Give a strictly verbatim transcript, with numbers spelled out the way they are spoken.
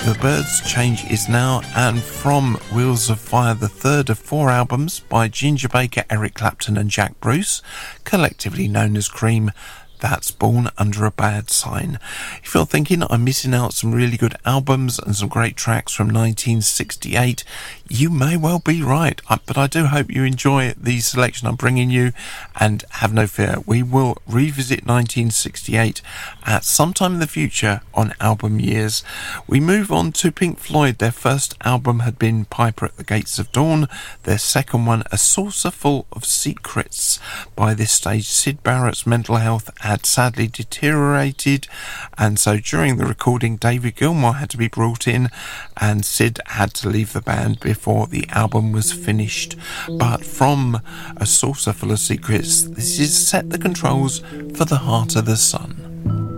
The Birds' Change Is Now, and from Wheels of Fire, the third of four albums by Ginger Baker, Eric Clapton and Jack Bruce, collectively known as Cream. That's Born Under a Bad Sign. If you're thinking I'm missing out some really good albums and some great tracks from nineteen sixty-eight, you may well be right, but I do hope you enjoy the selection I'm bringing you, and have no fear, we will revisit nineteen sixty-eight at some time in the future on album years. We move on to Pink Floyd. Their first album had been Piper at the Gates of Dawn, their second one A Saucer Full of Secrets. By this stage, Syd Barrett's mental health had sadly deteriorated, and so during the recording David Gilmour had to be brought in and Syd had to leave the band before the album was finished. But from A Saucer Full of Secrets, this is Set the Controls for the Heart of the Sun.